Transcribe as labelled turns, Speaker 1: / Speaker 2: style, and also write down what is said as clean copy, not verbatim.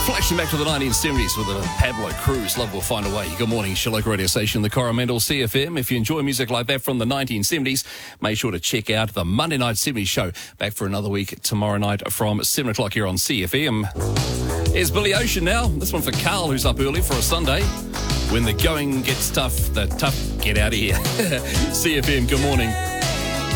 Speaker 1: Flashing back to the 1970s with the Pablo Cruz, Love Will Find a Way. Good morning, it's your local radio station, the Coromandel CFM. If you enjoy music like that from the 1970s, make sure to check out the Monday Night 70s show. Back for another week tomorrow night from 7 o'clock here on CFM. Here's Billy Ocean now. This one for Carl, who's up early for a Sunday. When the going gets tough, the tough get out of here. CFM, good morning.